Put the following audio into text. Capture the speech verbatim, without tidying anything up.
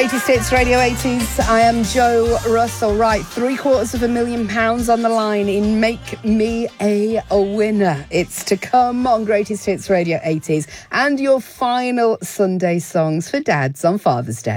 Greatest Hits Radio eighties. I am Joe Russell. Right, three quarters of a million pounds on the line in Make Me a, a Winner. It's to come on Greatest Hits Radio eighties and your final Sunday songs for dads on Father's Day.